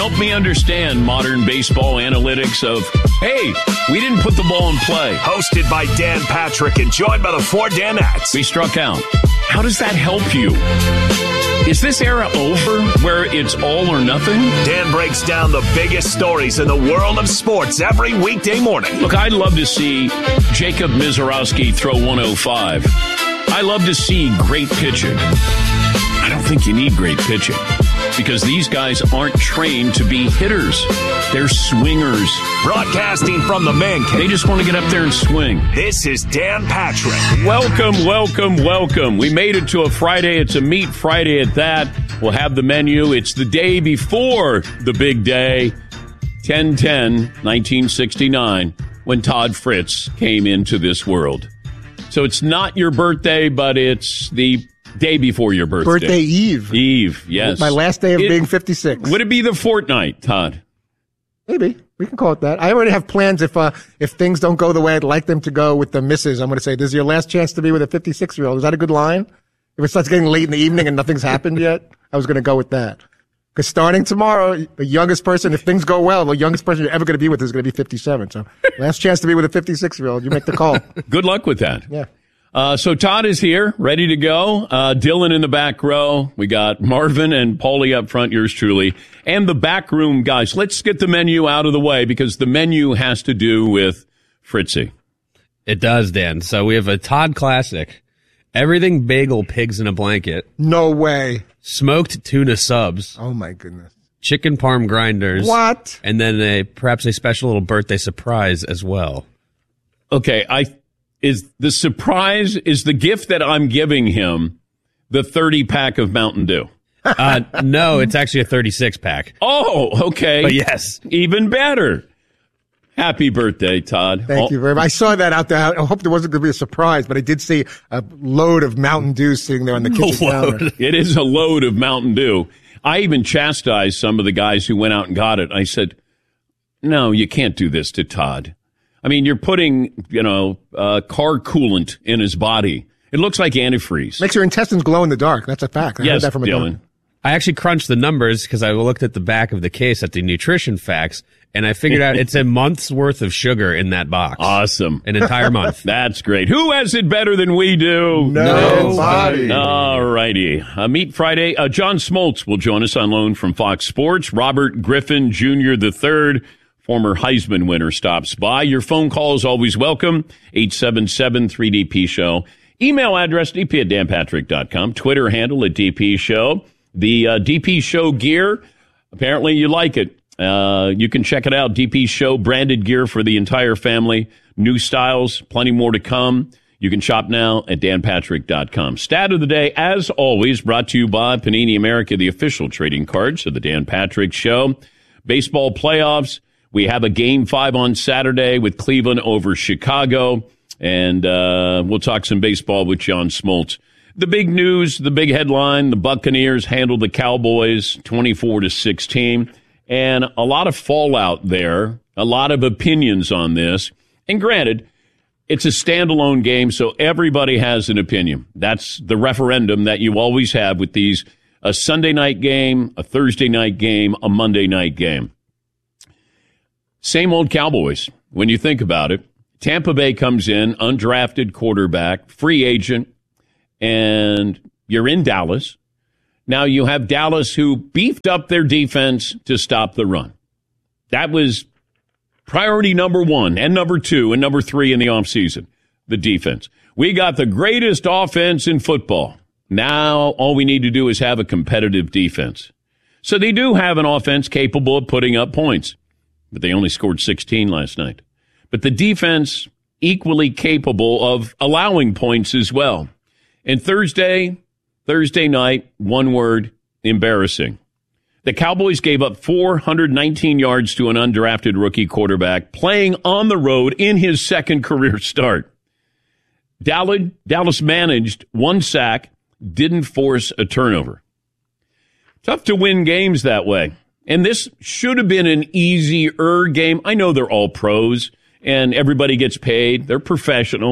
Help me understand modern baseball analytics of, hey, we didn't put the ball in play. Hosted by Dan Patrick and joined by the four Danettes. We struck out. How does that help you? Is this era over where it's all or nothing? Dan breaks down the biggest stories in the world of sports every weekday morning. Look, I'd love to see Jacob Mizorowski throw 105. I love to see great pitching. I don't think you need great pitching because these guys aren't trained to be hitters. They're swingers. Broadcasting from the man cave. They just want to get up there and swing. This is Dan Patrick. Welcome, welcome, welcome. We made it to a Friday. It's a Meat Friday at that. We'll have the menu. It's the day before the big day, 10/10/1969, when Todd Fritz came into this world. So it's not your birthday, but it's the day before your birthday. Birthday Eve. Eve, yes. My last day of being 56. Would it be the fortnight, Todd? Maybe. We can call it that. I already have plans if things don't go the way I'd like them to go with the missus. I'm going to say, this is your last chance to be with a 56-year-old. Is that a good line? If it starts getting late in the evening and nothing's happened yet, I was going to go with that. Because starting tomorrow, the youngest person, if things go well, the youngest person you're ever going to be with is going to be 57. So last chance to be with a 56-year-old. You make the call. Good luck with that. Yeah. So Todd is here, ready to go. Dylan in the back row. We got Marvin and Paulie up front, yours truly, and the back room guys. Let's get the menu out of the way because the menu has to do with Fritzy. It does, Dan. So we have a Todd classic. Everything bagel pigs in a blanket. No way. Smoked tuna subs. Oh, my goodness. Chicken parm grinders. What? And then perhaps a special little birthday surprise as well. Okay, is the gift that I'm giving him the 30-pack of Mountain Dew? No, it's actually a 36-pack. Oh, okay. But yes. Even better. Happy birthday, Todd. Thank you very much. I saw that out there. I hope there wasn't going to be a surprise, but I did see a load of Mountain Dew sitting there on the kitchen counter. It is a load of Mountain Dew. I even chastised some of the guys who went out and got it. I said, no, you can't do this to Todd. I mean, you're putting, car coolant in his body. It looks like antifreeze. Makes your intestines glow in the dark. That's a fact. I heard that from a Dylan. doctor. I actually crunched the numbers because I looked at the back of the case at the nutrition facts, and I figured out it's a month's worth of sugar in that box. Awesome. An entire month. That's great. Who has it better than we do? Nobody. All righty. Meat Friday. John Smoltz will join us on loan from Fox Sports. Robert Griffin Jr. III, former Heisman winner, stops by. Your phone call is always welcome. 877-3DP-SHOW. Email address, dp@danpatrick.com. Twitter handle @DP-SHOW. The DP Show gear, apparently you like it. You can check it out. DP Show branded gear for the entire family. New styles, plenty more to come. You can shop now at danpatrick.com. Stat of the day, as always, brought to you by Panini America, the official trading cards of the Dan Patrick Show. Baseball playoffs. We have a Game 5 on Saturday with Cleveland over Chicago. And we'll talk some baseball with John Smoltz. The big news, the big headline, the Buccaneers handled the Cowboys 24-16. And a lot of fallout there, a lot of opinions on this. And granted, it's a standalone game, so everybody has an opinion. That's the referendum that you always have with these, a Sunday night game, a Thursday night game, a Monday night game. Same old Cowboys, when you think about it. Tampa Bay comes in, undrafted quarterback, free agent, and you're in Dallas. Now you have Dallas who beefed up their defense to stop the run. That was priority number 1 and number 2 and number 3 in the offseason, the defense. We got the greatest offense in football. Now all we need to do is have a competitive defense. So they do have an offense capable of putting up points, but they only scored 16 last night. But the defense equally capable of allowing points as well. And Thursday night, one word, embarrassing. The Cowboys gave up 419 yards to an undrafted rookie quarterback playing on the road in his second career start. Dallas managed 1 sack, didn't force a turnover. Tough to win games that way. And this should have been an easier game. I know they're all pros and everybody gets paid. They're professional.